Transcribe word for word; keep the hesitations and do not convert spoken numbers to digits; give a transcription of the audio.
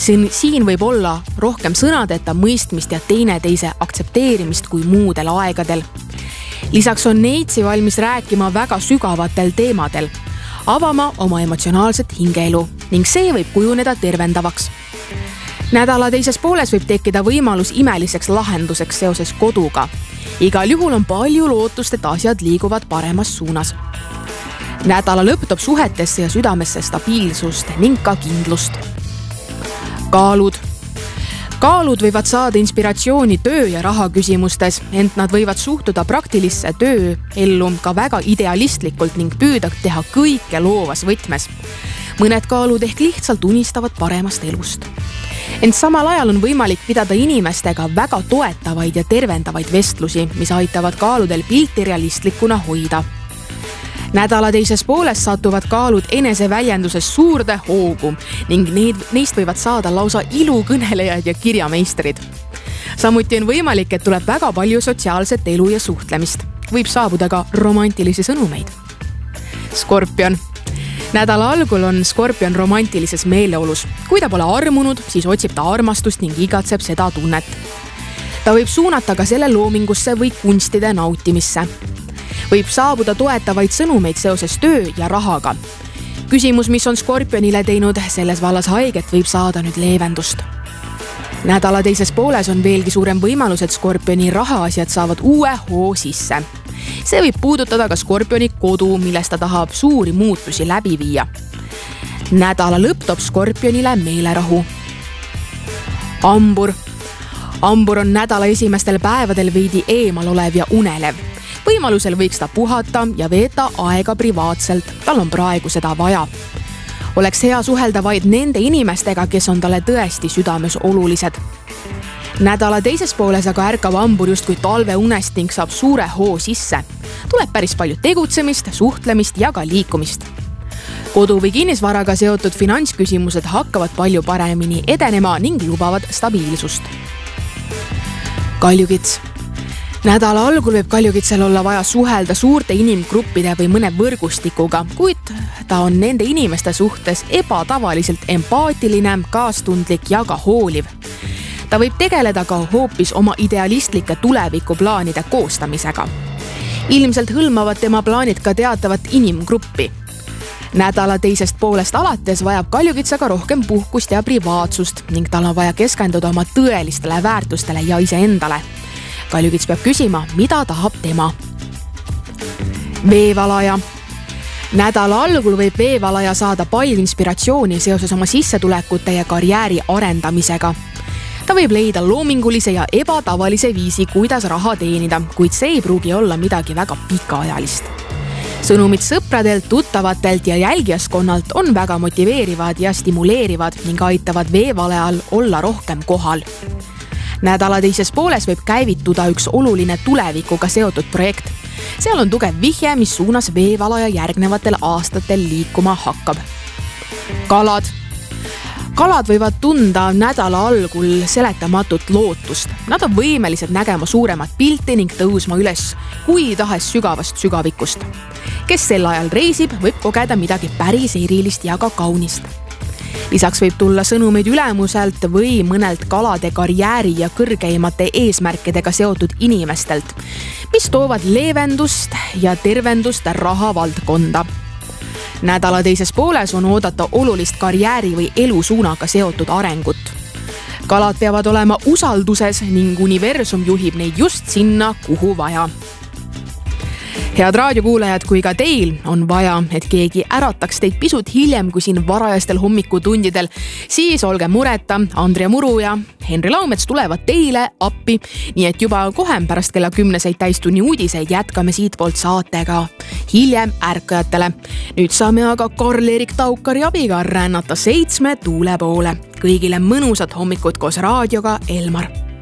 Siin, siin võib olla rohkem sõnadeta mõistmist ja teineteise aktsepteerimist kui muudel aegadel. Lisaks on neitsi valmis rääkima väga sügavatel teemadel, avama oma emotsionaalset hingeelu ning see võib kujuneda tervendavaks. Nädala teises pooles võib tekkida võimalus imeliseks lahenduseks seoses koduga. Igal juhul on palju lootust, et asjad liiguvad paremas suunas. Nädala lõpp toob suhetesse ja südamesse stabiilsust ning ka kindlust. Kaalud. Kaalud võivad saada inspiratsiooni töö ja raha küsimustes, ent nad võivad suhtuda praktilisse töö ellu ka väga idealistlikult ning püüda teha kõike loovas võtmes. Mõned kaalud ehk lihtsalt unistavad paremast elust. Ent samal ajal on võimalik pidada inimestega väga toetavaid ja tervendavaid vestlusi, mis aitavad kaaludel pilti realistlikuna hoida. Nädala teises pooles satuvad kaalud eneseväljenduses suurde hoogu ning neid, neist võivad saada lausa ilukõnelejad ja kirjameistrid. Samuti on võimalik, et tuleb väga palju sotsiaalset elu ja suhtlemist. Võib saabuda ka romantilisi sõnumeid. Skorpion. Nädala algul on Skorpion romantilises meeleolus. Kui ta pole armunud, siis otsib ta armastust ning igatseb seda tunnet. Ta võib suunata ka selle loomingusse või kunstide nautimisse. Võib saabuda toetavaid sõnumeid seoses töö ja rahaga. Küsimus, mis on Skorpionile teinud selles vallas haiget, võib saada nüüd leevendust. Nädala teises pooles on veelgi suurem võimalus, et Skorpioni rahaasjad saavad uue hoo sisse. See võib puudutada ka Skorpioni kodu, milles ta tahab suuri muutusi läbi viia. Nädala lõpp toob Skorpionile meelerahu. Ambur. Ambur on nädala esimestel päevadel veidi eemal olev ja unelev. Võimalusel võiks ta puhata ja veeta aega privaatselt. Tal on praegu seda vaja. Oleks hea suhelda vaid nende inimestega, kes on talle tõesti südames olulised. Nädala teises pooles aga ärkab ambur justkui talve unest ning saab suure hoo sisse. Tuleb päris palju tegutsemist, suhtlemist ja ka liikumist. Kodu või kinnisvaraga seotud finantsküsimused hakkavad palju paremini edenema ning lubavad stabiilsust. Kaljukits. Nädala algul võib kaljukitsel olla vaja suhelda suurte inimgruppide või mõne võrgustikuga, kuid ta on nende inimeste suhtes ebatavaliselt empaatiline, kaastundlik ja ka hooliv. Ta võib tegeleda ka hoopis oma idealistlike tulevikuplaanide koostamisega. Ilmselt hõlmavad tema plaanid ka teatavat inimgruppi. Nädala teisest poolest alates vajab kaljukitsaga rohkem puhkust ja privaatsust ning tal on vaja keskenduda oma tõelistele väärtustele ja iseendale. Kaljukits peab küsima, mida tahab tema. Veevalaja. Nädala algul võib veevalaja saada palju inspiratsiooni seoses oma sissetulekute ja karjääri arendamisega. Ta võib leida loomingulise ja ebatavalise viisi, kuidas raha teenida, kuid see ei pruugi olla midagi väga pikaajalist. Sõnumid sõpradelt, tuttavatelt ja jälgijaskonnalt on väga motiveerivad ja stimuleerivad ning aitavad veevalajal olla rohkem kohal. Nädala teises pooles võib käivituda üks oluline tulevikuga seotud projekt. Seal on tugev vihje, mis suunas veevalaja järgnevatel aastatel liikuma hakkab. Kalad. Kalad võivad tunda nädala algul seletamatut lootust. Nad on võimelised nägema suuremat pilti ning tõusma üles kui tahes sügavast sügavikust. Kes sel ajal reisib, võib kogeda midagi päris erilist ja ka kaunist. Lisaks võib tulla sõnumeid ülemuselt või mõnelt kalade karjääri ja kõrgeimate eesmärkidega seotud inimestelt, mis toovad leevendust ja tervendust raha valdkonda. Nädala teises pooles on oodata olulist karjääri või elusuunaga seotud arengut. Kalad peavad olema usalduses ning universum juhib neid just sinna, kuhu vaja. Head raadiokuulajad, kui ka teil on vaja, et keegi ärataks teid pisut hiljem kui siin varajastel hommikutundidel, siis olge mureta, Andrea Muru ja Henri Laumets tulevad teile appi, nii et juba kohem pärast kella kümneseid täistunni uudiseid jätkame siitpoolt saatega hiljem ärkajatele. Nüüd saame aga Karl-Erik Taukari abiga rännata seitsme tuule poole. Kõigile mõnusat hommikut koos raadioga, Elmar.